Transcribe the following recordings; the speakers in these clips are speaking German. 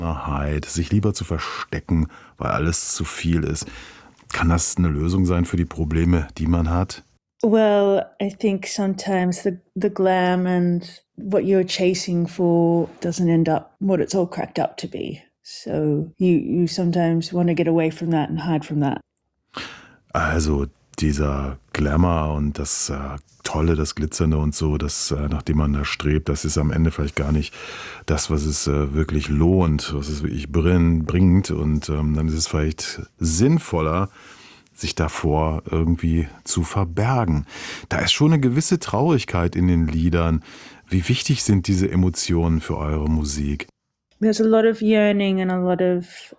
sich lieber zu verstecken, weil alles zu viel ist. Kann das eine Lösung sein für die Probleme, die man hat? Well, I think sometimes the glam and what you're chasing for doesn't end up what it's all cracked up to be. So you sometimes want to get away from that and hide from that. Also dieser Glamour und das Tolle, das Glitzernde und so, das, nach dem man da strebt, das ist am Ende vielleicht gar nicht das, was es wirklich lohnt, was es wirklich bringt. Und dann ist es vielleicht sinnvoller, sich davor irgendwie zu verbergen. Da ist schon eine gewisse Traurigkeit in den Liedern. Wie wichtig sind diese Emotionen für eure Musik? There's a lot of yearning and a lot of,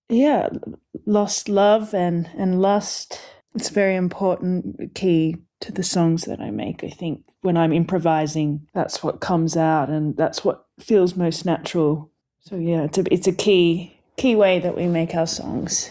lost love and lust. It's a very important key to the songs that I make. I think when I'm improvising, that's what comes out and that's what feels most natural. So yeah, it's a key way that we make our songs.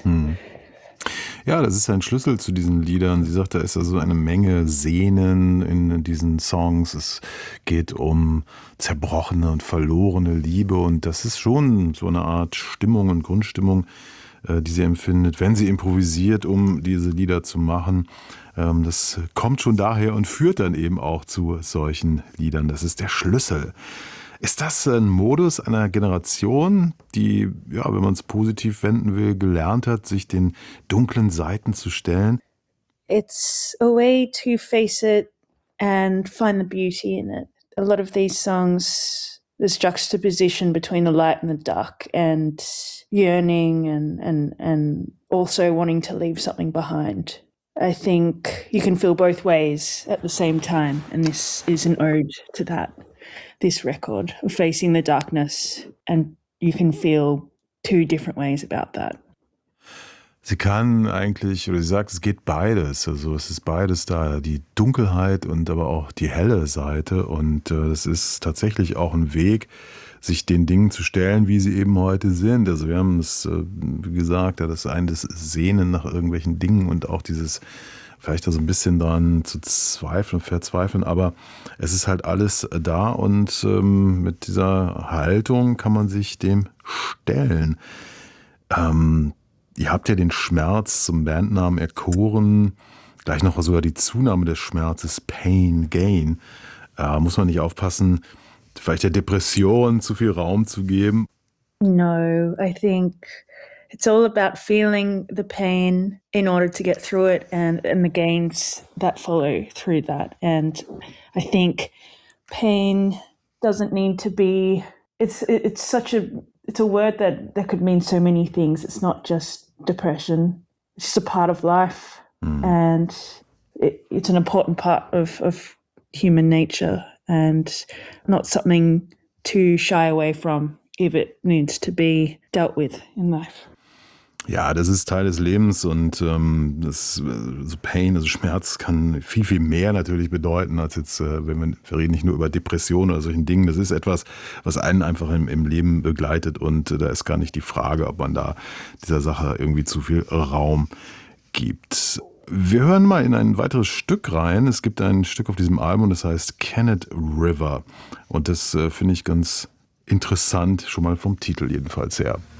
Ja, das ist ein Schlüssel zu diesen Liedern. Sie sagt, da ist also eine Menge Sehnen in diesen Songs. Es geht um zerbrochene und verlorene Liebe und das ist schon so eine Art Stimmung und Grundstimmung, die sie empfindet, wenn sie improvisiert, um diese Lieder zu machen. Das kommt schon daher und führt dann eben auch zu solchen Liedern. Das ist der Schlüssel. Ist das ein Modus einer Generation, die, ja, wenn man es positiv wenden will, gelernt hat, sich den dunklen Seiten zu stellen? It's a way to face it and find the beauty in it. A lot of these songs, there's juxtaposition between the light and the dark and yearning and also wanting to leave something behind. I think you can feel both ways at the same time, and this is an ode to that. This record of facing the darkness, and you can feel two different ways about that. Sie kann eigentlich, oder sie sagt, es geht beides. Also es ist beides da, die Dunkelheit und aber auch die helle Seite. Und es ist tatsächlich auch ein Weg, sich den Dingen zu stellen, wie sie eben heute sind. Also wir haben es, wie gesagt, das eine, das Sehnen nach irgendwelchen Dingen und auch dieses vielleicht da so ein bisschen dran zu zweifeln, verzweifeln, aber es ist halt alles da und mit dieser Haltung kann man sich dem stellen. Ihr habt ja den Schmerz zum Bandnamen erkoren, gleich noch sogar die Zunahme des Schmerzes, Pain, Gain. Muss man nicht aufpassen, vielleicht der Depression zu viel Raum zu geben? No, I think it's all about feeling the pain in order to get through it and the gains that follow through that. And I think pain doesn't need to be, it's a word that could mean so many things. It's not just depression. It's just a part of life. And it's an important part of human nature and not something to shy away from if it needs to be dealt with in life. Ja, das ist Teil des Lebens und so Pain, also Schmerz kann viel, viel mehr natürlich bedeuten, als jetzt, wir reden nicht nur über Depressionen oder solchen Dingen. Das ist etwas, was einen einfach im Leben begleitet und da ist gar nicht die Frage, ob man da dieser Sache irgendwie zu viel Raum gibt. Wir hören mal in ein weiteres Stück rein. Es gibt ein Stück auf diesem Album, das heißt Kennet River und das finde ich ganz interessant, schon mal vom Titel jedenfalls her.